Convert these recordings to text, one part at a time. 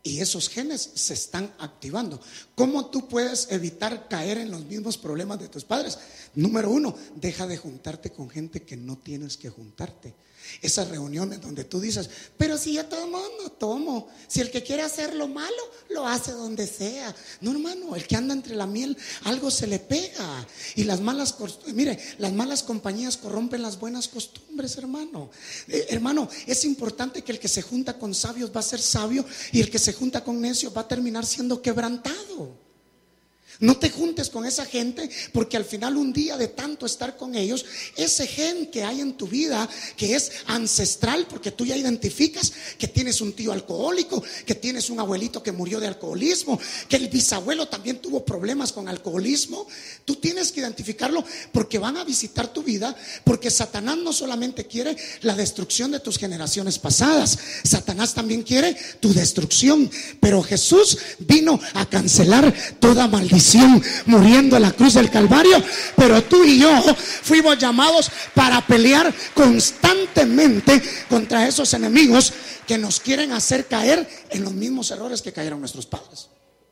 y esos genes se están activando. ¿Cómo tú puedes evitar caer en los mismos problemas de tus padres? Número uno, deja de juntarte con gente que no tienes que juntarte. Esas reuniones donde tú dices, pero si yo tomo, no tomo. Si el que quiere hacer lo malo, lo hace donde sea. No, hermano, el que anda entre la miel, algo se le pega. Y las malas compañías corrompen las buenas costumbres, hermano. Hermano, es importante que el que se junta con sabios va a ser sabio, y el que se junta con necios va a terminar siendo quebrantado. No te juntes con esa gente, porque al final, un día de tanto estar con ellos, ese gen que hay en tu vida, que es ancestral, porque tú ya identificas que tienes un tío alcohólico, que tienes un abuelito que murió de alcoholismo, que el bisabuelo también tuvo problemas con alcoholismo. Tú tienes que identificarlo, porque van a visitar tu vida, porque Satanás no solamente quiere la destrucción de tus generaciones pasadas, Satanás también quiere tu destrucción. Pero Jesús vino a cancelar toda maldición, muriendo en la cruz del Calvario. Pero tú y yo fuimos llamados para pelear constantemente contra esos enemigos que nos quieren hacer caer en los mismos errores que cayeron nuestros padres.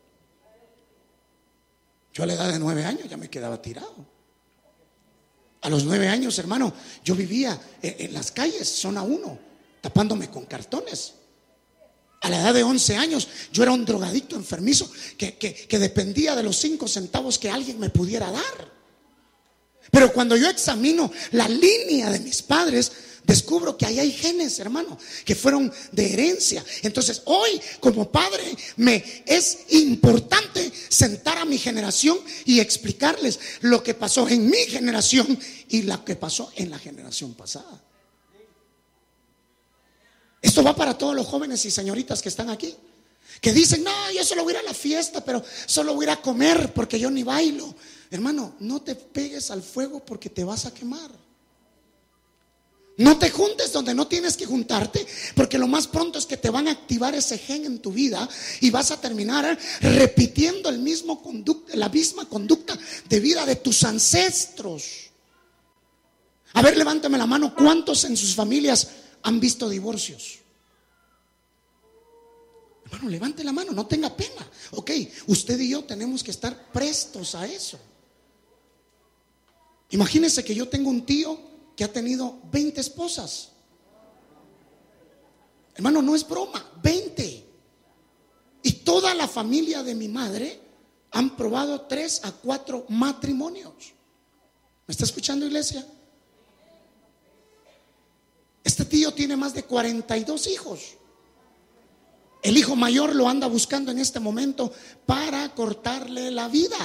Yo a la edad de 9 años ya me quedaba tirado. A los 9 años, hermano, yo vivía en las calles, zona 1, tapándome con cartones. A la edad de 11 años yo era un drogadicto enfermizo que dependía de los 5 centavos que alguien me pudiera dar. Pero cuando yo examino la línea de mis padres, descubro que ahí hay genes, hermano, que fueron de herencia. Entonces hoy, como padre, me es importante sentar a mi generación y explicarles lo que pasó en mi generación y lo que pasó en la generación pasada. Esto va para todos los jóvenes y señoritas que están aquí, que dicen, no, yo solo voy a ir a la fiesta, pero solo voy a ir a comer porque yo ni bailo. Hermano, no te pegues al fuego porque te vas a quemar. No te juntes donde no tienes que juntarte, porque lo más pronto es que te van a activar ese gen en tu vida y vas a terminar repitiendo la misma conducta de vida de tus ancestros. A ver, levántame la mano, ¿cuántos en sus familias han visto divorcios? Hermano, levante la mano, no tenga pena. Ok, usted y yo tenemos que estar prestos a eso. Imagínese que yo tengo un tío que ha tenido 20 esposas. Hermano, no es broma, 20. Y toda la familia de mi madre han probado 3 a 4 matrimonios. ¿Me está escuchando, iglesia? Este tío tiene más de 42 hijos. El hijo mayor lo anda buscando en este momento para cortarle la vida.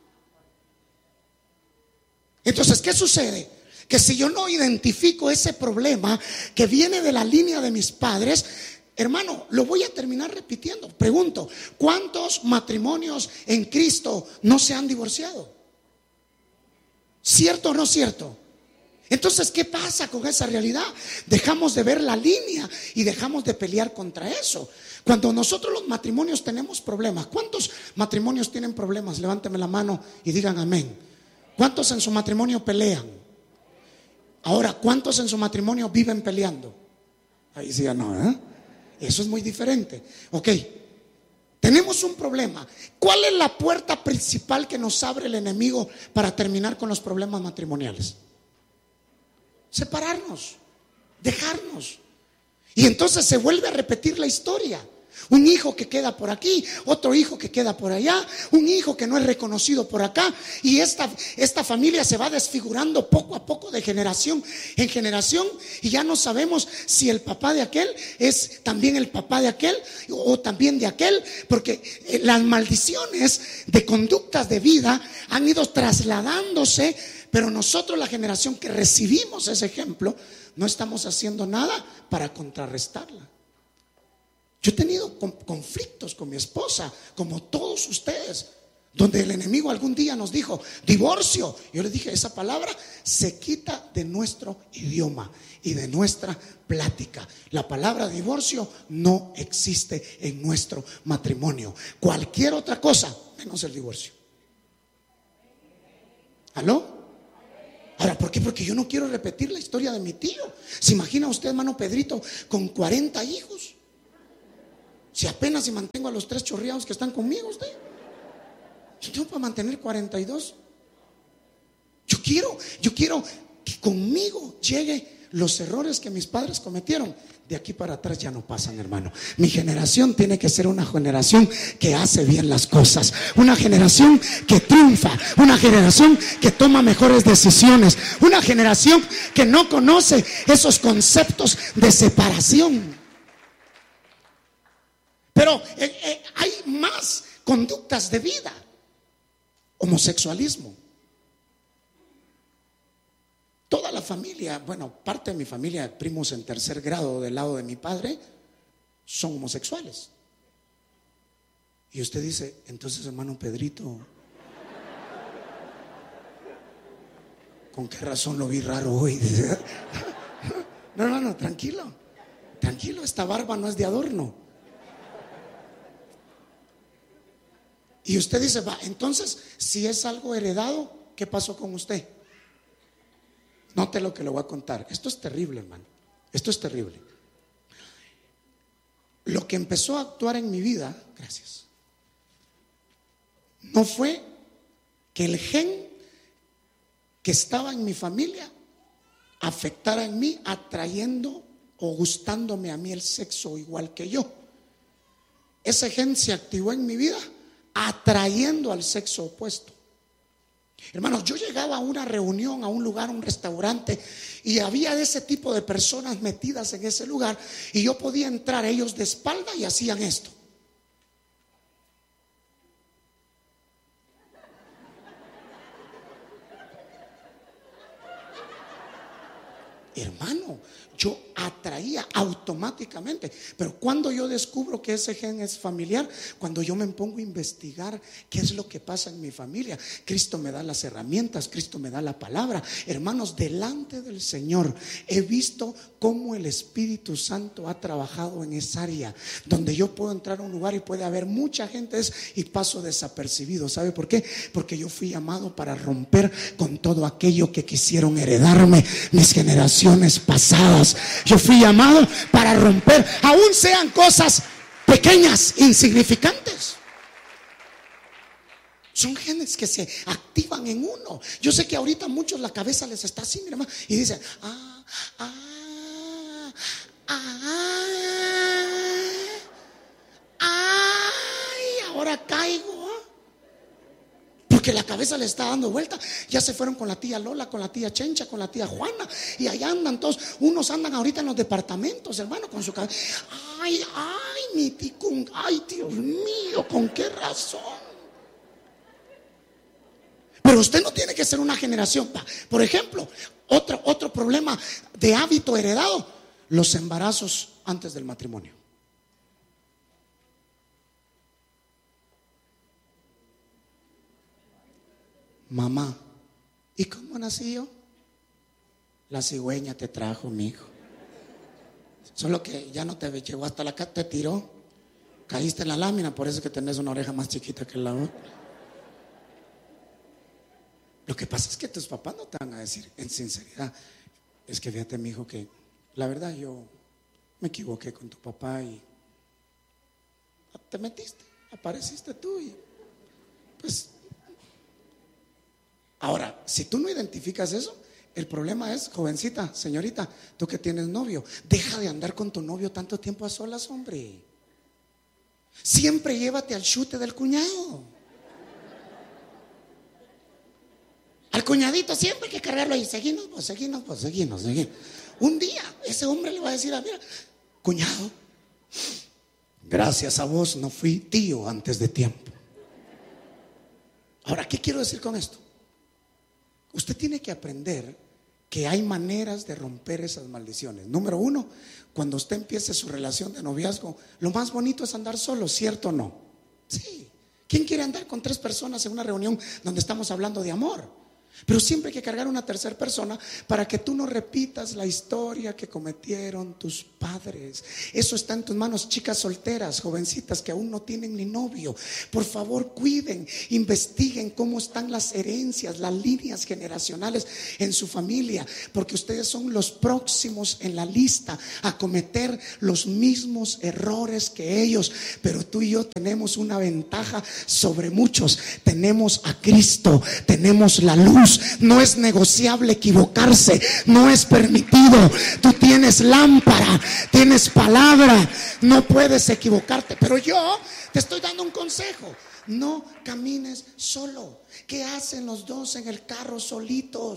Entonces, ¿qué sucede? Que si yo no identifico ese problema que viene de la línea de mis padres, hermano, lo voy a terminar repitiendo. Pregunto, ¿cuántos matrimonios en Cristo no se han divorciado? ¿Cierto o no cierto? Entonces, ¿qué pasa con esa realidad? Dejamos de ver la línea y dejamos de pelear contra eso. Cuando nosotros los matrimonios tenemos problemas, ¿cuántos matrimonios tienen problemas? Levánteme la mano y digan amén. ¿Cuántos en su matrimonio pelean? Ahora, ¿cuántos en su matrimonio viven peleando? Ahí sí ya no, ¿eh? Eso es muy diferente. Ok, tenemos un problema. ¿Cuál es la puerta principal que nos abre el enemigo para terminar con los problemas matrimoniales? Separarnos, dejarnos. Y entonces se vuelve a repetir la historia. Un hijo que queda por aquí, otro hijo que queda por allá, un hijo que no es reconocido por acá. Y esta familia se va desfigurando poco a poco, de generación en generación. Y ya no sabemos si el papá de aquel es también el papá de aquel o también de aquel, porque las maldiciones de conductas de vida han ido trasladándose. Pero nosotros, la generación que recibimos ese ejemplo, no estamos haciendo nada para contrarrestarla. Yo he tenido conflictos con mi esposa, como todos ustedes, donde el enemigo algún día nos dijo divorcio. Yo le dije, esa palabra se quita de nuestro idioma y de nuestra plática. La palabra divorcio no existe en nuestro matrimonio. Cualquier otra cosa menos el divorcio. ¿Aló? Ahora, ¿por qué? Porque yo no quiero repetir la historia de mi tío. ¿Se imagina usted, hermano Pedrito, con 40 hijos? Si apenas si mantengo a los 3 chorreados que están conmigo, usted. Yo tengo para mantener 42. Yo quiero que conmigo llegue los errores que mis padres cometieron. De aquí para atrás ya no pasan, hermano. Mi generación tiene que ser una generación que hace bien las cosas, una generación que triunfa, una generación que toma mejores decisiones, una generación que no conoce esos conceptos de separación. Pero hay más conductas de vida. Homosexualismo. Toda la familia, bueno, parte de mi familia, primos en tercer grado del lado de mi padre, son homosexuales. Y usted dice, entonces, hermano Pedrito, ¿con qué razón lo vi raro hoy? No, tranquilo, esta barba no es de adorno. Y usted dice, va, entonces, si es algo heredado, ¿qué pasó con usted? Note lo que le voy a contar. Esto es terrible, hermano. Esto es terrible. Lo que empezó a actuar en mi vida, gracias, no fue que el gen que estaba en mi familia afectara en mí, atrayendo o gustándome a mí el sexo igual que yo. Ese gen se activó en mi vida atrayendo al sexo opuesto. Hermanos, yo llegaba a una reunión, a un lugar, a un restaurante, y había de ese tipo de personas metidas en ese lugar, y yo podía entrar, ellos de espalda, y hacían esto. Hermano, yo atraía automáticamente. Pero cuando yo descubro que ese gen es familiar, cuando yo me pongo a investigar qué es lo que pasa en mi familia, Cristo me da las herramientas, Cristo me da la palabra. Hermanos, delante del Señor he visto cómo el Espíritu Santo ha trabajado en esa área, donde yo puedo entrar a un lugar y puede haber mucha gente y paso desapercibido. ¿Sabe por qué? Porque yo fui llamado para romper con todo aquello que quisieron heredarme mis generaciones pasadas. Yo fui llamado para romper, aún sean cosas pequeñas, insignificantes. Son genes que se activan en uno. Yo sé que ahorita a muchos la cabeza les está así, mi hermano, y dicen, ahora caigo. Porque la cabeza le está dando vuelta. Ya se fueron con la tía Lola, con la tía Chencha, con la tía Juana, y allá andan todos. Unos andan ahorita en los departamentos, hermano, con su cabeza. Ay, mi ticún. Ay, Dios mío, ¿con qué razón? Pero usted no tiene que ser una generación. Por ejemplo, otro problema de hábito heredado: los embarazos antes del matrimonio. Mamá, ¿y cómo nací yo? La cigüeña te trajo, mi hijo. Solo que ya no te llegó hasta la casa, te tiró. Caíste en la lámina, por eso es que tenés una oreja más chiquita que la otra. Lo que pasa es que tus papás no te van a decir en sinceridad, es que fíjate, mi hijo, que la verdad yo me equivoqué con tu papá y te metiste, apareciste tú y pues... Ahora, si tú no identificas eso, el problema es, jovencita, señorita, tú que tienes novio, deja de andar con tu novio tanto tiempo a solas, hombre. Siempre llévate al chute del cuñado. Al cuñadito siempre hay que cargarlo y seguimos. Un día ese hombre le va a decir, mira, cuñado, gracias a vos no fui tío antes de tiempo. Ahora, ¿qué quiero decir con esto? Usted tiene que aprender que hay maneras de romper esas maldiciones. Número 1, cuando usted empiece su relación de noviazgo, lo más bonito es andar solo, ¿cierto o no? Sí. ¿Quién quiere andar con 3 personas en una reunión donde estamos hablando de amor? Pero siempre hay que cargar una tercera persona para que tú no repitas la historia que cometieron tus padres. Eso está en tus manos, chicas solteras, jovencitas que aún no tienen ni novio. Por favor, cuiden, investiguen cómo están las herencias, las líneas generacionales en su familia, porque ustedes son los próximos en la lista a cometer los mismos errores que ellos. Pero tú y yo tenemos una ventaja sobre muchos. Tenemos a Cristo, tenemos la luz. No es negociable equivocarse, no es permitido. Tú tienes lámpara, tienes palabra, no puedes equivocarte. Pero yo te estoy dando un consejo: no camines solo. ¿Qué hacen los dos en el carro solitos?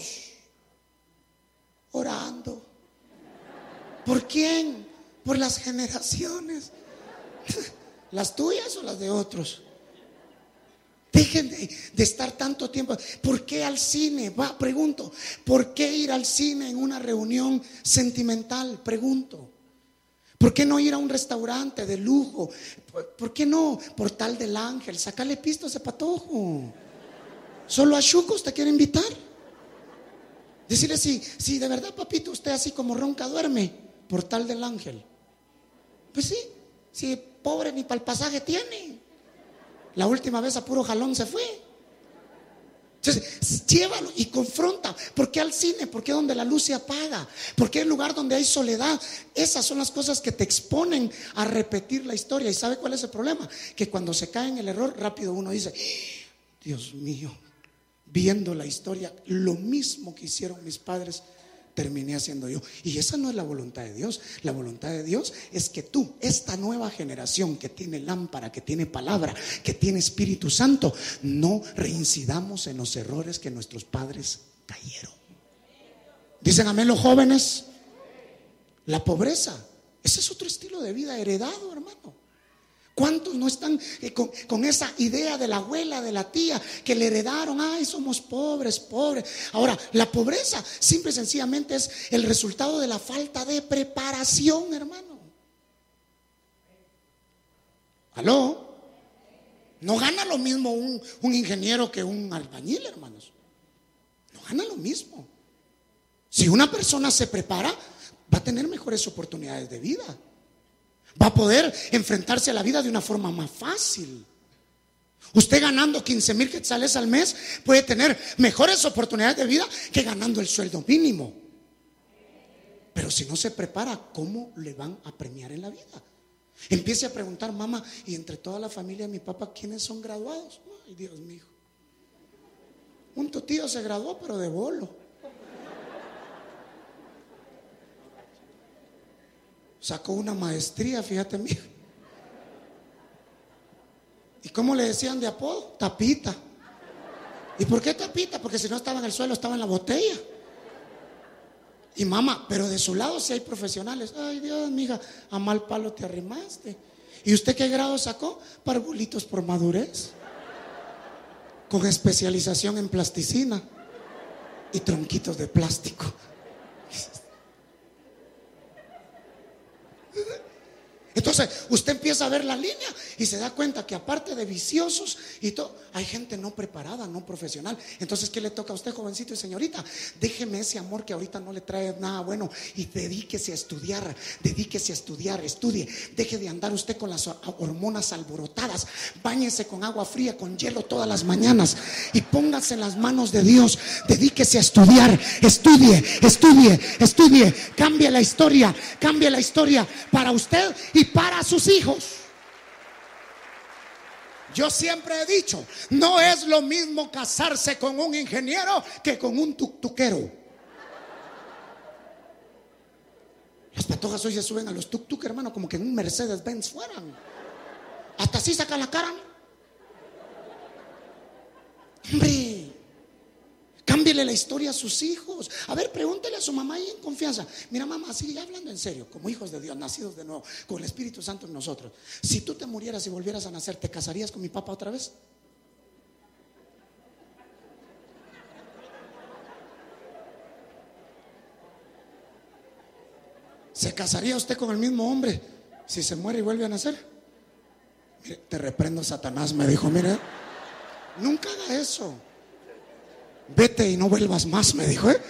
Orando. ¿Por quién? Por las generaciones. ¿Las tuyas o las de otros? Dejen de estar tanto tiempo. ¿Por qué al cine? Pregunto. ¿Por qué ir al cine en una reunión sentimental? Pregunto. ¿Por qué no ir a un restaurante de lujo? ¿Por qué no Portal del Ángel? Sacarle pisto a ese patojo. Solo a Chucos te quiere invitar. Decirle: si de verdad, papito, usted así como ronca duerme, Portal del Ángel. Pues sí, si pobre ni para el pasaje tiene. La última vez a puro jalón se fue. Entonces, llévalo y confronta. ¿Por qué al cine? ¿Por qué donde la luz se apaga? ¿Por qué el lugar donde hay soledad? Esas son las cosas que te exponen a repetir la historia. ¿Y sabe cuál es el problema? Que cuando se cae en el error, rápido uno dice: Dios mío, viendo la historia, lo mismo que hicieron mis padres, terminé haciendo yo. Y esa no es la voluntad de Dios. La voluntad de Dios es que tú, esta nueva generación que tiene lámpara, que tiene palabra, que tiene Espíritu Santo, no reincidamos en los errores que nuestros padres cayeron. Dicen amén los jóvenes. La pobreza, ese es otro estilo de vida heredado, hermano. ¿Cuántos no están con esa idea de la abuela, de la tía, que le heredaron? Ay, somos pobres, pobres. Ahora, la pobreza simple y sencillamente es el resultado de la falta de preparación, hermano. ¿Aló? No gana lo mismo un ingeniero que un albañil, hermanos. No gana lo mismo. Si una persona se prepara, va a tener mejores oportunidades de vida. Va a poder enfrentarse a la vida de una forma más fácil. Usted ganando 15,000 quetzales al mes puede tener mejores oportunidades de vida que ganando el sueldo mínimo. Pero si no se prepara, ¿cómo le van a premiar en la vida? Empiece a preguntar: mamá, y entre toda la familia de mi papá, ¿quiénes son graduados? Ay, Dios mío. Un tío se graduó, pero de bolo. Sacó una maestría, fíjate, mijo. ¿Y cómo le decían de apodo? Tapita. ¿Y por qué tapita? Porque si no estaba en el suelo, estaba en la botella. Y mamá, pero de su lado sí hay profesionales. Ay, Dios, mija, a mal palo te arrimaste. ¿Y usted qué grado sacó? Parvulitos por madurez, con especialización en plasticina y tronquitos de plástico. Entonces usted empieza a ver la línea y se da cuenta que aparte de viciosos y todo, hay gente no preparada, no profesional. Entonces, ¿qué le toca a usted, jovencito y señorita? Déjeme ese amor que ahorita no le trae nada bueno y dedíquese a estudiar, estudie. Deje de andar usted con las hormonas alborotadas. Báñese con agua fría, con hielo todas las mañanas y póngase en las manos de Dios. Dedíquese a estudiar, estudie. Cambie la historia para usted y para sus hijos. Yo siempre he dicho: no es lo mismo casarse con un ingeniero que con un tuctuquero. Las patojas hoy se suben a los tuk-tuk, hermano, como que en un Mercedes-Benz fueran. Hasta así sacan la cara. Hombre, cámbiele la historia a sus hijos. A ver, pregúntele a su mamá ahí en confianza: mira, mamá, sigue hablando en serio, como hijos de Dios, nacidos de nuevo, con el Espíritu Santo en nosotros. Si tú te murieras y volvieras a nacer, ¿te casarías con mi papá otra vez? ¿Se casaría usted con el mismo hombre si se muere y vuelve a nacer? Mire, te reprendo, Satanás, me dijo. Mire, nunca haga eso. Vete y no vuelvas más, me dijo, ¿eh?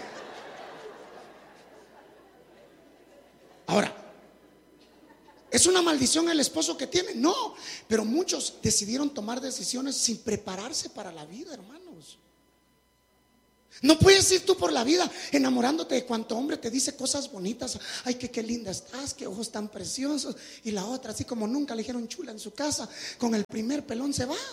Ahora, ¿es una maldición el esposo que tiene? No, pero muchos decidieron tomar decisiones sin prepararse para la vida, hermanos. No puedes ir tú por la vida enamorándote de cuanto hombre te dice cosas bonitas. Ay, que qué linda estás, qué ojos tan preciosos. Y la otra, así como nunca le dijeron chula en su casa, con el primer pelón se va.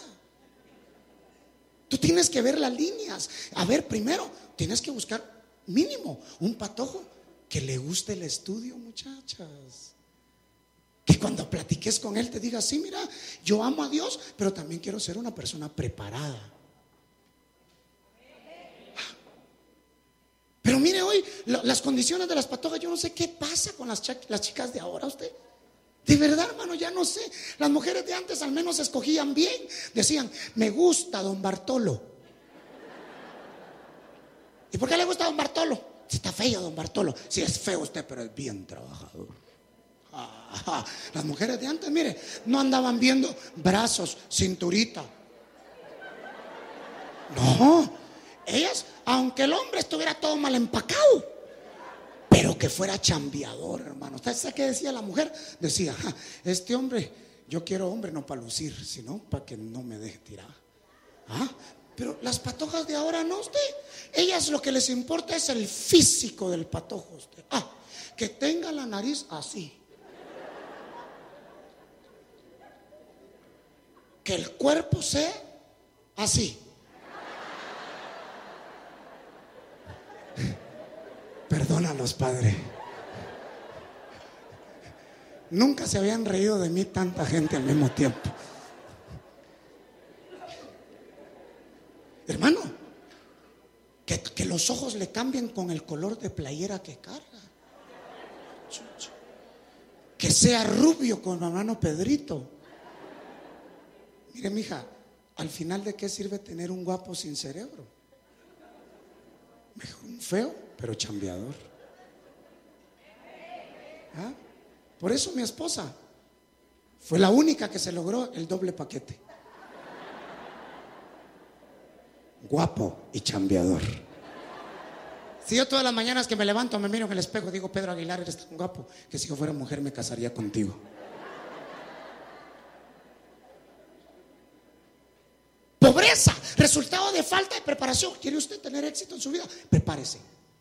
Tú tienes que ver las líneas. A ver, primero tienes que buscar mínimo un patojo que le guste el estudio, muchachas. Que cuando platiques con él te diga, sí, mira, yo amo a Dios, pero también quiero ser una persona preparada. Pero mire hoy las condiciones de las patojas, yo no sé qué pasa con las chicas de ahora, usted. De verdad, hermano, ya no sé. Las mujeres de antes al menos escogían bien. Decían, me gusta don Bartolo. ¿Y por qué le gusta don Bartolo? Si está feo don Bartolo. Si es feo usted, pero es bien trabajador. Las mujeres de antes, mire, no andaban viendo brazos, cinturita. No, ellas, aunque el hombre estuviera todo mal empacado, pero que fuera chambeador, hermano. ¿Usted sabe qué decía la mujer? Decía, este hombre, yo quiero hombre no para lucir, sino para que no me deje tirar. Pero las patojas de ahora no, usted. Ellas lo que les importa es el físico del patojo, usted. Que tenga la nariz así, que el cuerpo sea así. Perdónalos, Padre. Nunca se habían reído de mí tanta gente al mismo tiempo. Hermano, que los ojos le cambien con el color de playera que carga. Que sea rubio con mi hermano Pedrito. Mire, mija, al final, ¿de qué sirve tener un guapo sin cerebro? Mejor un feo, pero chambeador. Por eso mi esposa fue la única que se logró el doble paquete: guapo y chambeador. Si yo todas las mañanas que me levanto me miro en el espejo, digo, Pedro Aguilar, eres tan guapo que si yo fuera mujer me casaría contigo. Pobreza, resultado de falta de preparación. ¿Quiere usted tener éxito en su vida? Prepárese.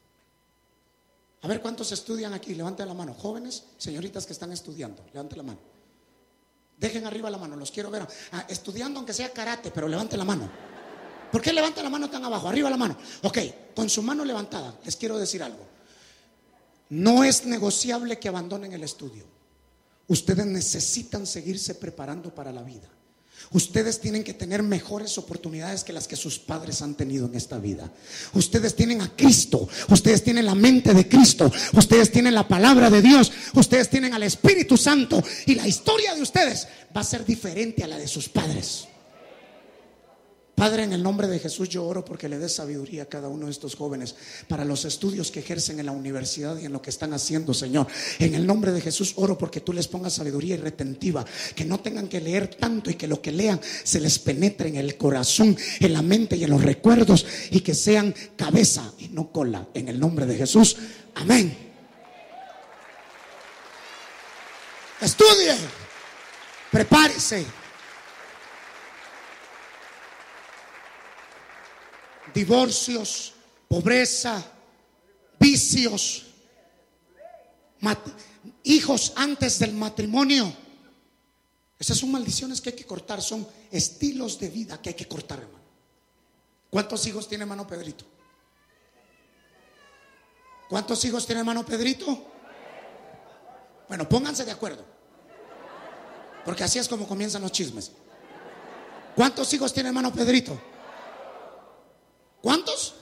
A ver, ¿cuántos estudian aquí? Levanten la mano. Jóvenes, señoritas que están estudiando, levanten la mano. Dejen arriba la mano, los quiero ver. Estudiando aunque sea karate, pero levanten la mano. ¿Por qué levantan la mano tan abajo? Arriba la mano. Ok, con su mano levantada, les quiero decir algo. No es negociable que abandonen el estudio. Ustedes necesitan seguirse preparando para la vida. Ustedes tienen que tener mejores oportunidades que las que sus padres han tenido en esta vida. Ustedes tienen a Cristo, ustedes tienen la mente de Cristo, ustedes tienen la palabra de Dios, ustedes tienen al Espíritu Santo, y la historia de ustedes va a ser diferente a la de sus padres. Padre, en el nombre de Jesús yo oro porque le des sabiduría a cada uno de estos jóvenes para los estudios que ejercen en la universidad y en lo que están haciendo, Señor. En el nombre de Jesús oro porque tú les pongas sabiduría retentiva, que no tengan que leer tanto y que lo que lean se les penetre en el corazón, en la mente y en los recuerdos, y que sean cabeza y no cola. En el nombre de Jesús, amén. Estudie, prepárese. Divorcios, pobreza, vicios, hijos antes del matrimonio. Esas son maldiciones que hay que cortar, son estilos de vida que hay que cortar, hermano. ¿Cuántos hijos tiene hermano Pedrito? ¿Cuántos hijos tiene hermano Pedrito? Bueno, pónganse de acuerdo, porque así es como comienzan los chismes. ¿Cuántos hijos tiene hermano Pedrito? ¿Cuántos?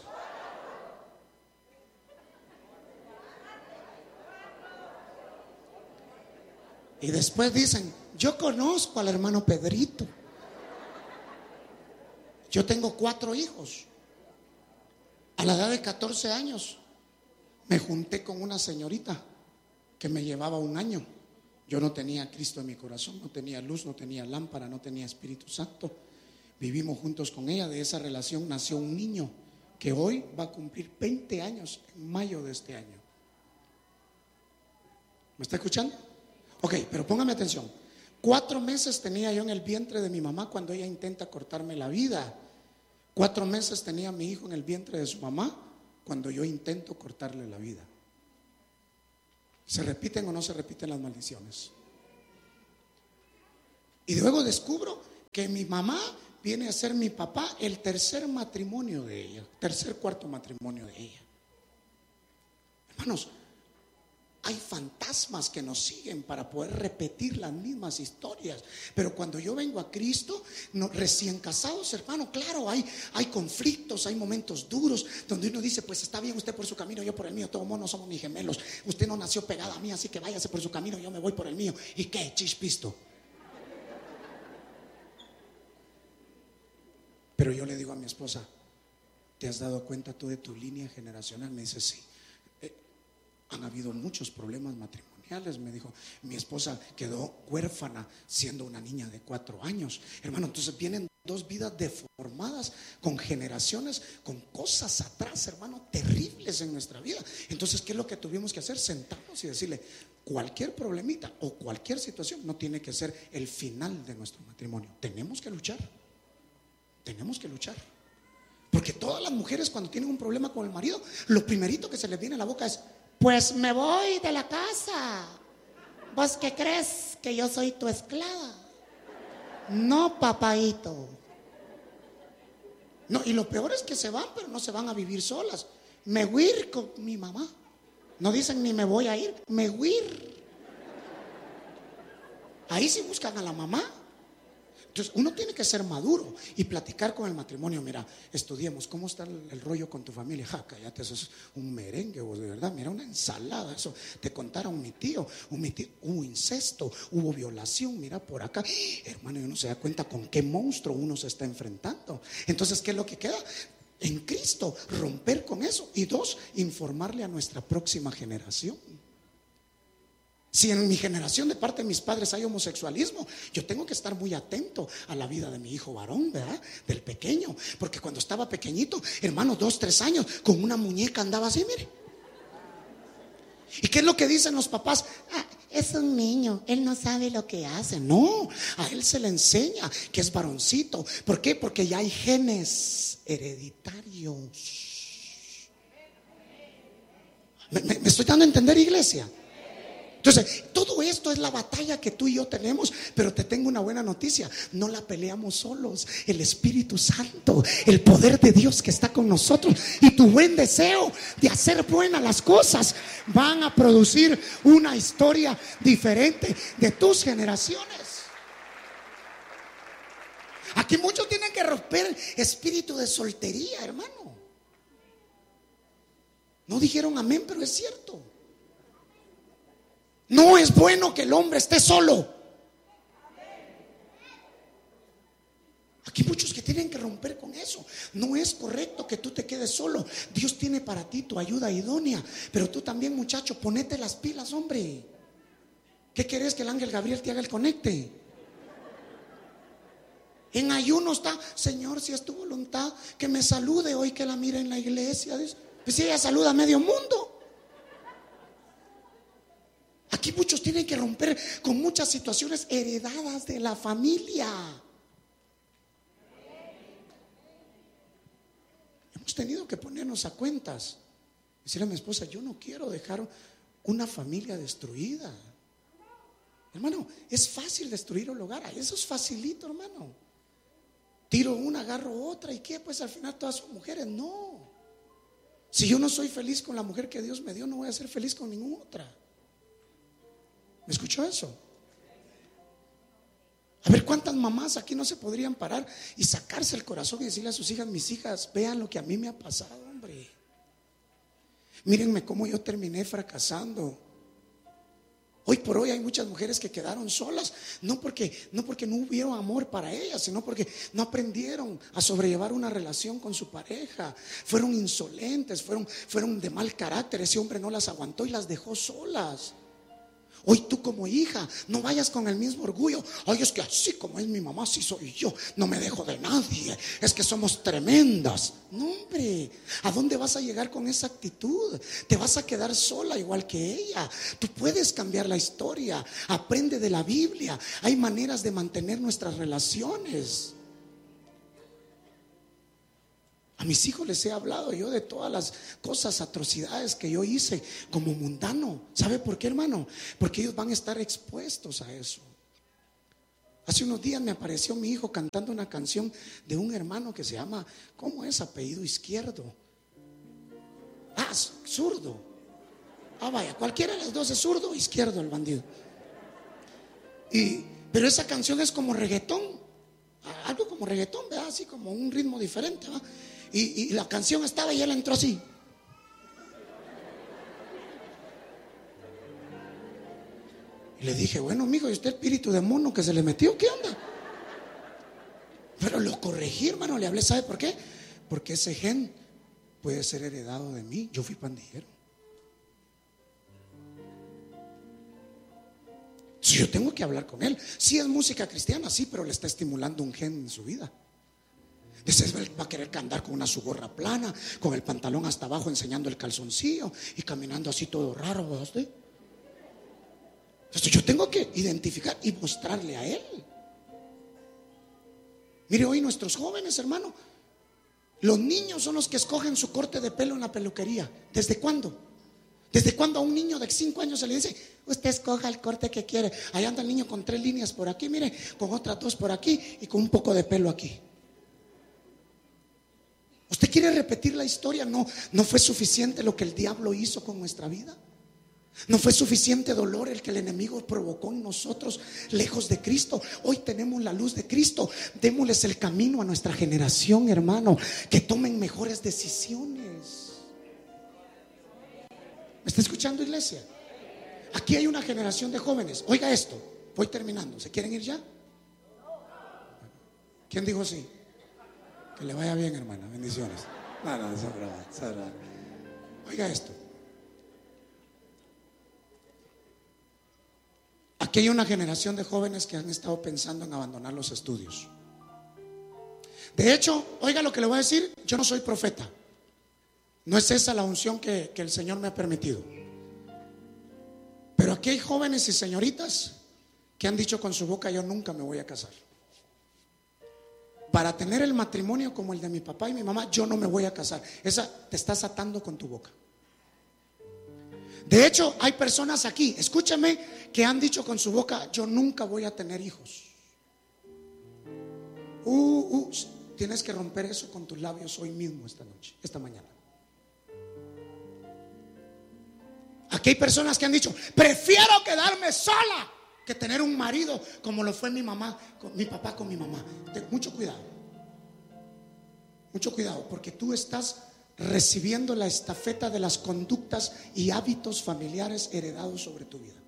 Y después dicen, yo conozco al hermano Pedrito. Yo tengo 4 hijos. A la edad de 14 años me junté con una señorita que me llevaba 1 año. Yo no tenía a Cristo en mi corazón, no tenía luz, no tenía lámpara, no tenía Espíritu Santo. Vivimos juntos con ella. De esa relación nació un niño que hoy va a cumplir 20 años en mayo de este año. ¿Me está escuchando? Ok, pero póngame atención. 4 meses tenía yo en el vientre de mi mamá cuando ella intenta cortarme la vida. 4 meses tenía mi hijo en el vientre de su mamá cuando yo intento cortarle la vida. ¿Se repiten o no se repiten las maldiciones? Y luego descubro que mi mamá viene a ser mi papá el tercer matrimonio de ella, tercer, cuarto matrimonio de ella. Hermanos, hay fantasmas que nos siguen para poder repetir las mismas historias. Pero cuando yo vengo a Cristo, recién casados, hermano, claro, hay conflictos, hay momentos duros donde uno dice, pues está bien usted por su camino, yo por el mío, todos monos somos mis gemelos. Usted no nació pegada a mí, así que váyase por su camino, yo me voy por el mío. ¿Y qué? Chispisto. Pero yo le digo a mi esposa, ¿te has dado cuenta tú de tu línea generacional? Me dice, sí. Han habido muchos problemas matrimoniales, me dijo. Mi esposa quedó huérfana siendo una niña de 4 años. Hermano, entonces vienen 2 vidas deformadas con generaciones, con cosas atrás, hermano, terribles en nuestra vida. Entonces, ¿qué es lo que tuvimos que hacer? Sentarnos y decirle, cualquier problemita o cualquier situación no tiene que ser el final de nuestro matrimonio. Tenemos que luchar. Tenemos que luchar. Porque todas las mujeres cuando tienen un problema con el marido, lo primerito que se les viene a la boca es, pues me voy de la casa. ¿Vos qué crees? ¿Que yo soy tu esclava? No, papaito. No, y lo peor es que se van, pero no se van a vivir solas. Me voy a ir con mi mamá. No dicen ni me voy a ir, me voy a ir. Ahí sí buscan a la mamá. Entonces uno tiene que ser maduro y platicar con el matrimonio. Mira, estudiemos cómo está el rollo con tu familia. Ja, cállate, eso es un merengue, vos, de verdad. Mira, una ensalada. Eso te contaron mi tío, hubo incesto, hubo violación. Mira por acá, hermano, y uno se da cuenta con qué monstruo uno se está enfrentando. Entonces, ¿qué es lo que queda? En Cristo, romper con eso. Y 2, informarle a nuestra próxima generación. Si en mi generación de parte de mis padres hay homosexualismo, yo tengo que estar muy atento a la vida de mi hijo varón, ¿verdad? Del pequeño, porque cuando estaba pequeñito, hermano, 2, 3 años, con una muñeca andaba así, mire. ¿Y qué es lo que dicen los papás? Es un niño, él no sabe lo que hace. No, a él se le enseña que es varoncito. ¿Por qué? Porque ya hay genes hereditarios. ¿Me estoy dando a entender, iglesia? Entonces, todo esto es la batalla que tú y yo tenemos, pero te tengo una buena noticia, no la peleamos solos. El Espíritu Santo, el poder de Dios que está con nosotros y tu buen deseo de hacer buenas las cosas van a producir una historia diferente de tus generaciones. Aquí muchos tienen que romper el espíritu de soltería, hermano. No dijeron amén, pero es cierto. No es bueno que el hombre esté solo. Aquí muchos que tienen que romper con eso. No es correcto que tú te quedes solo. Dios tiene para ti tu ayuda idónea. Pero tú también, muchacho, ponete las pilas, hombre. ¿Qué querés? Que el ángel Gabriel te haga el conecte. En ayuno está, Señor, si es tu voluntad, que me salude hoy, que la mire en la iglesia. Pues si ella saluda a medio mundo. Aquí muchos tienen que romper con muchas situaciones heredadas de la familia. Hemos tenido que ponernos a cuentas. Decirle a mi esposa, yo no quiero dejar una familia destruida. Hermano, es fácil destruir el hogar. Eso es facilito, hermano. Tiro una, agarro otra. ¿Y qué? Pues al final todas son mujeres. No. Si yo no soy feliz con la mujer que Dios me dio, no voy a ser feliz con ninguna otra. ¿Me escuchó eso? A ver, ¿cuántas mamás aquí no se podrían parar y sacarse el corazón y decirle a sus hijas, mis hijas, vean lo que a mí me ha pasado, hombre? Mírenme cómo yo terminé fracasando. Hoy por hoy hay muchas mujeres que quedaron solas, no porque no hubiera amor para ellas, sino porque no aprendieron a sobrellevar una relación con su pareja. Fueron insolentes, fueron de mal carácter. Ese hombre no las aguantó y las dejó solas. Hoy tú como hija, no vayas con el mismo orgullo. Ay, es que así como es mi mamá, así soy yo. No me dejo de nadie. Es que somos tremendas. No, hombre, ¿a dónde vas a llegar con esa actitud? Te vas a quedar sola igual que ella. Tú puedes cambiar la historia. Aprende de la Biblia. Hay maneras de mantener nuestras relaciones. A mis hijos les he hablado yo de todas las cosas, atrocidades que yo hice como mundano. ¿Sabe por qué, hermano? Porque ellos van a estar expuestos a eso. Hace unos días me apareció mi hijo cantando una canción de un hermano que se llama, ¿cómo es? Apellido Izquierdo. Ah, zurdo. Ah, vaya, cualquiera de los dos es zurdo o izquierdo el bandido. Pero esa canción es como reggaetón. Algo como reggaetón, ¿verdad? Así como un ritmo diferente, ¿verdad? Y la canción estaba y él entró así. Y le dije, bueno, mijo, ¿y usted espíritu de mono que se le metió? ¿Qué onda? Pero lo corregí, hermano, le hablé, ¿sabe por qué? Porque ese gen puede ser heredado de mí. Yo fui pandillero. Si yo tengo que hablar con él. Sí es música cristiana, sí, pero le está estimulando un gen en su vida. Entonces va a querer andar con su gorra plana, con el pantalón hasta abajo enseñando el calzoncillo y caminando así todo raro, ¿verdad usted? Entonces yo tengo que identificar y mostrarle a él. Mire, hoy nuestros jóvenes, hermano, los niños son los que escogen su corte de pelo en la peluquería. ¿Desde cuándo? ¿Desde cuándo a un niño de 5 años se le dice, usted escoja el corte que quiere? Ahí anda el niño con 3 líneas por aquí, mire, con otras 2 por aquí y con un poco de pelo aquí. ¿Usted quiere repetir la historia? No fue suficiente lo que el diablo hizo con nuestra vida. No fue suficiente dolor el que el enemigo provocó en nosotros lejos de Cristo. Hoy tenemos la luz de Cristo. Démosles el camino a nuestra generación, hermano, que tomen mejores decisiones. ¿Me está escuchando, iglesia? Aquí hay una generación de jóvenes. Oiga esto, voy terminando. ¿Se quieren ir ya? ¿Quién dijo sí? Que le vaya bien, hermana, bendiciones. No, sabrá. Oiga esto. Aquí hay una generación de jóvenes que han estado pensando en abandonar los estudios. De hecho, oiga lo que le voy a decir, yo no soy profeta. No es esa la unción que el Señor me ha permitido. Pero aquí hay jóvenes y señoritas que han dicho con su boca, yo nunca me voy a casar. Para tener el matrimonio como el de mi papá y mi mamá, yo no me voy a casar. Esa te estás atando con tu boca. De hecho, hay personas aquí, escúchame, que han dicho con su boca, yo nunca voy a tener hijos. Tienes que romper eso con tus labios hoy mismo, esta mañana. Aquí hay personas que han dicho, prefiero quedarme sola que tener un marido como lo fue mi mamá, mi papá con mi mamá. Mucho cuidado, porque tú estás recibiendo la estafeta de las conductas y hábitos familiares heredados sobre tu vida.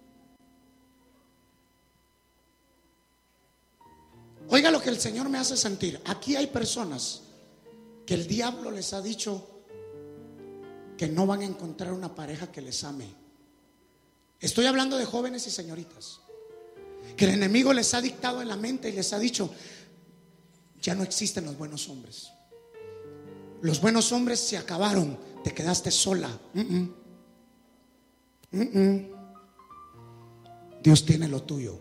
Oiga lo que el Señor me hace sentir. Aquí hay personas que el diablo les ha dicho que no van a encontrar una pareja que les ame. Estoy hablando de jóvenes y señoritas, que el enemigo les ha dictado en la mente y les ha dicho, ya no existen los buenos hombres. Los buenos hombres se acabaron, te quedaste sola. Dios tiene lo tuyo.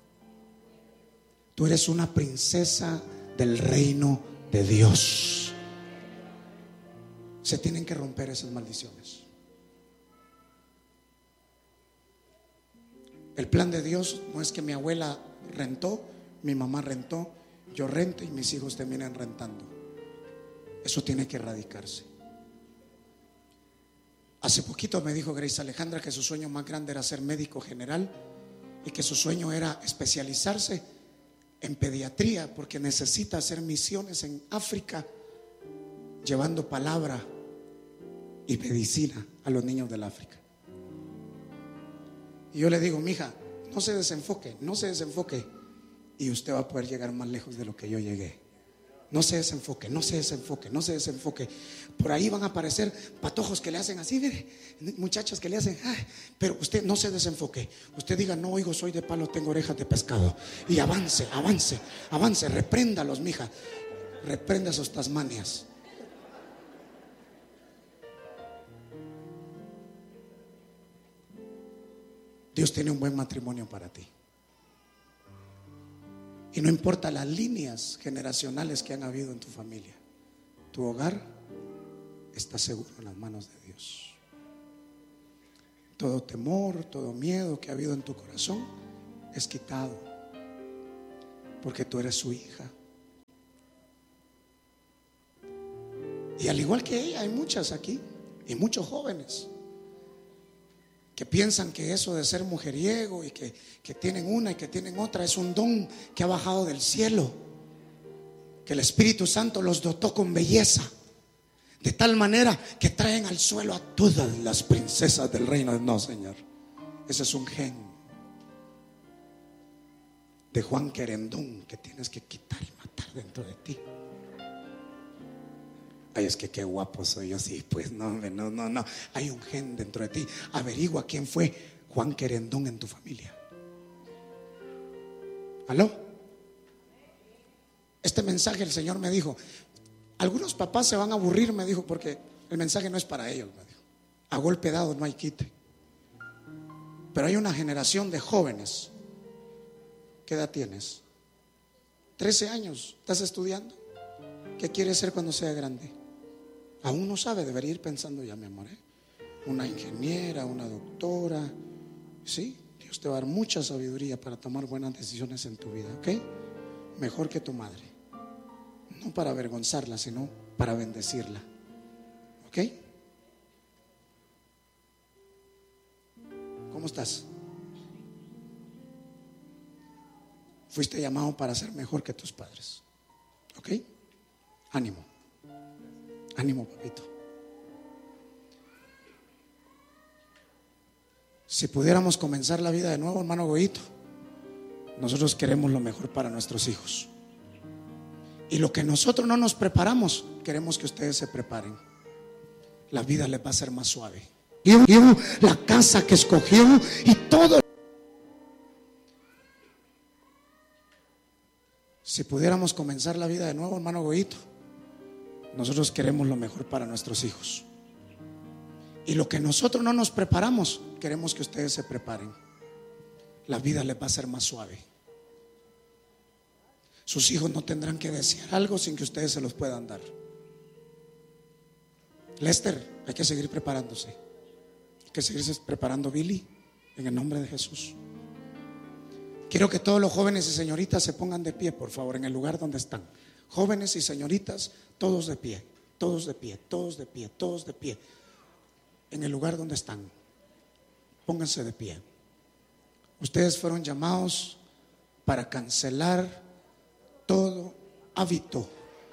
Tú eres una princesa del reino de Dios. Se tienen que romper esas maldiciones. El plan de Dios no es que mi abuela rentó, mi mamá rentó, yo rento y mis hijos terminan rentando. Eso tiene que erradicarse. Hace poquito me dijo Grace Alejandra que su sueño más grande era ser médico general y que su sueño era especializarse en pediatría porque necesita hacer misiones en África llevando palabra y medicina a los niños del África. Y yo le digo, mija, no se desenfoque y usted va a poder llegar más lejos de lo que yo llegué. No se desenfoque, no se desenfoque, no se desenfoque. Por ahí van a aparecer patojos que le hacen así, mire, muchachas que le hacen, pero usted no se desenfoque. Usted diga: no, oigo, soy de palo, tengo orejas de pescado. Y avance, avance, avance. Repréndalos, mija. Reprenda sus tasmanias. Dios tiene un buen matrimonio para ti. Y no importa las líneas generacionales que han habido en tu familia, tu hogar está seguro en las manos de Dios. Todo temor, todo miedo que ha habido en tu corazón es quitado, porque tú eres su hija. Y al igual que ella, hay muchas aquí y muchos jóvenes que piensan que eso de ser mujeriego y que tienen una y que tienen otra es un don que ha bajado del cielo, que el Espíritu Santo los dotó con belleza, de tal manera que traen al suelo a todas las princesas del reino. No, Señor, ese es un gen de Juan Querendón que tienes que quitar y matar dentro de ti. Ay, es que qué guapo soy yo. Sí, pues no. Hay un gen dentro de ti. Averigua quién fue Juan Querendón en tu familia. ¿Aló? Este mensaje el Señor me dijo: algunos papás se van a aburrir, me dijo, porque el mensaje no es para ellos, me dijo. A golpe dado no hay quite. Pero hay una generación de jóvenes. ¿Qué edad tienes? 13 años. ¿Estás estudiando? ¿Qué quieres ser cuando sea grande? Aún no sabe, debería ir pensando ya, mi amor, una ingeniera, una doctora. Sí, Dios te va a dar mucha sabiduría para tomar buenas decisiones en tu vida, ¿ok? Mejor que tu madre. No para avergonzarla, sino para bendecirla, ¿ok? ¿Cómo estás? Fuiste llamado para ser mejor que tus padres, ¿ok? Ánimo. Ánimo, papito. Si pudiéramos comenzar la vida de nuevo, hermano Goyito, nosotros queremos lo mejor para nuestros hijos. Y lo que nosotros no nos preparamos, queremos que ustedes se preparen. La vida les va a ser más suave. La casa que escogió y todo. Si pudiéramos comenzar la vida de nuevo, hermano Goyito, nosotros queremos lo mejor para nuestros hijos. Y lo que nosotros no nos preparamos, queremos que ustedes se preparen. La vida les va a ser más suave. Sus hijos no tendrán que desear algo sin que ustedes se los puedan dar. Lester, hay que seguir preparándose. Hay que seguirse preparando, Billy, en el nombre de Jesús. Quiero que todos los jóvenes y señoritas se pongan de pie, por favor, en el lugar donde están. Jóvenes y señoritas, todos de pie, todos de pie, todos de pie, todos de pie. En el lugar donde están, pónganse de pie. Ustedes fueron llamados para cancelar todo hábito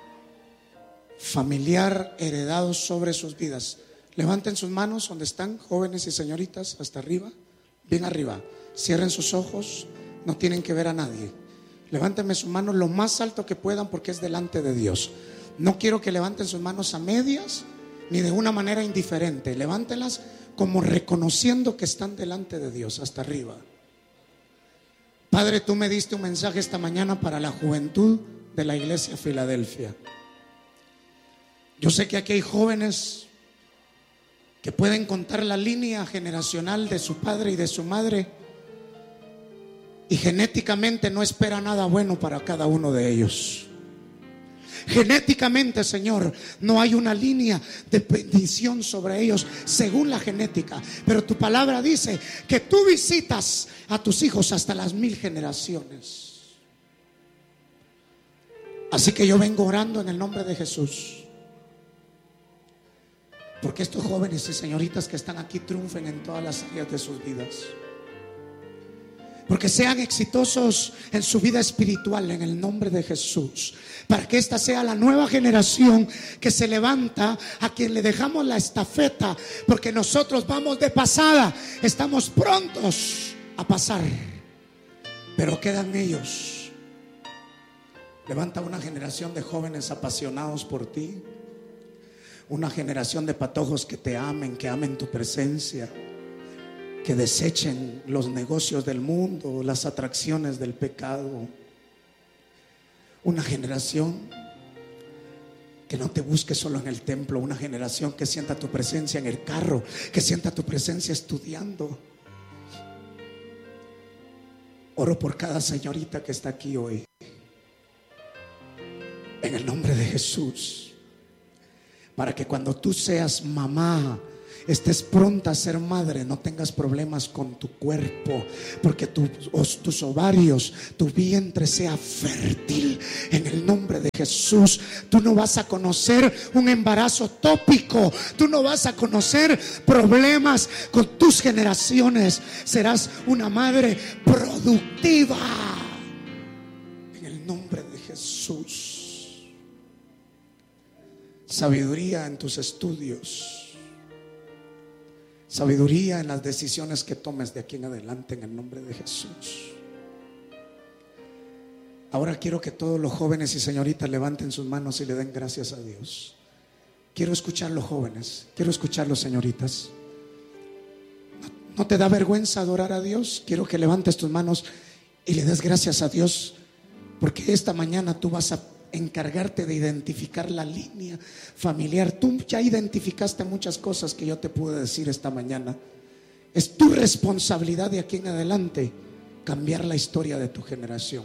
familiar heredado sobre sus vidas. Levanten sus manos donde están, jóvenes y señoritas, hasta arriba, bien arriba. Cierren sus ojos, no tienen que ver a nadie. Levántenme sus manos lo más alto que puedan, porque es delante de Dios. No quiero que levanten sus manos a medias ni de una manera indiferente. Levántenlas como reconociendo que están delante de Dios, hasta arriba. Padre, tú me diste un mensaje esta mañana para la juventud de la iglesia Filadelfia. Yo sé que aquí hay jóvenes que pueden contar la línea generacional de su padre y de su madre, y genéticamente no espera nada bueno para cada uno de ellos. Genéticamente, Señor, no hay una línea de bendición sobre ellos según la genética. Pero tu palabra dice que tú visitas a tus hijos hasta las 1000 generaciones. Así que yo vengo orando en el nombre de Jesús, porque estos jóvenes y señoritas que están aquí triunfen en todas las áreas de sus vidas, porque sean exitosos en su vida espiritual en el nombre de Jesús, para que esta sea la nueva generación que se levanta, a quien le dejamos la estafeta, porque nosotros vamos de pasada, estamos prontos a pasar, pero quedan ellos Levanta una generación de jóvenes apasionados por ti. Una generación de patojos que te amen, que amen tu presencia, que desechen los negocios del mundo, las atracciones del pecado. Una generación que no te busque solo en el templo. Una generación que sienta tu presencia en el carro, que sienta tu presencia estudiando. Oro por cada señorita que está aquí hoy, en el nombre de Jesús, para que cuando tú seas mamá, estés pronta a ser madre, no tengas problemas con tu cuerpo, porque tus ovarios, tu vientre sea fértil en el nombre de Jesús. Tú no vas a conocer un embarazo tópico, tú no vas a conocer problemas con tus generaciones. Serás una madre productiva en el nombre de Jesús. Sabiduría en tus estudios, sabiduría en las decisiones que tomes de aquí en adelante en el nombre de Jesús. Ahora quiero que todos los jóvenes y señoritas levanten sus manos y le den gracias a Dios. Quiero escuchar los jóvenes, quiero escuchar los señoritas. ¿No te da vergüenza adorar a Dios? Quiero que levantes tus manos y le des gracias a Dios, porque esta mañana tú vas a encargarte de identificar la línea familiar. Tú ya identificaste muchas cosas que yo te pude decir esta mañana. Es tu responsabilidad de aquí en adelante cambiar la historia de tu generación.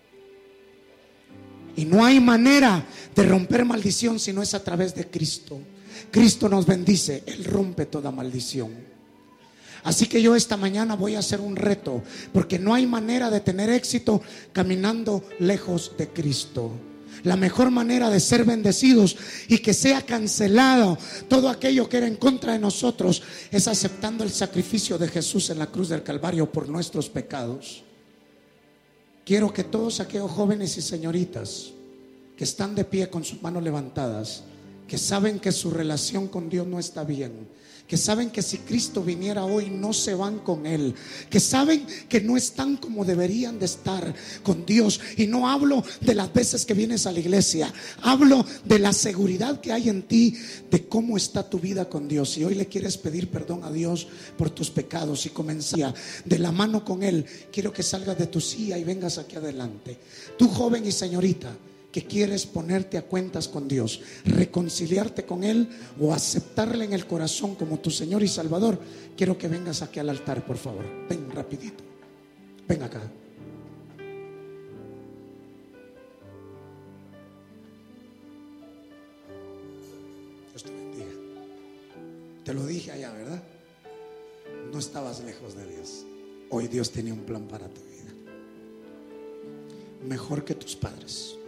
Y no hay manera de romper maldición si no es a través de Cristo. Cristo nos bendice, Él rompe toda maldición. Así que yo esta mañana voy a hacer un reto, porque no hay manera de tener éxito caminando lejos de Cristo. La mejor manera de ser bendecidos y que sea cancelado todo aquello que era en contra de nosotros es aceptando el sacrificio de Jesús en la cruz del Calvario por nuestros pecados. Quiero que todos aquellos jóvenes y señoritas que están de pie con sus manos levantadas, que saben que su relación con Dios no está bien, que saben que si Cristo viniera hoy no se van con Él, que saben que no están como deberían de estar con Dios. Y no hablo de las veces que vienes a la iglesia, hablo de la seguridad que hay en ti, de cómo está tu vida con Dios. Si hoy le quieres pedir perdón a Dios por tus pecados y comenzar de la mano con Él, quiero que salgas de tu silla y vengas aquí adelante. Tú, joven y señorita, que quieres ponerte a cuentas con Dios, reconciliarte con Él o aceptarle en el corazón como tu Señor y Salvador, quiero que vengas aquí al altar, por favor. Ven rapidito, ven acá. Dios te bendiga. Te lo dije allá, ¿verdad? No estabas lejos de Dios. Hoy Dios tenía un plan para tu vida, mejor que tus padres.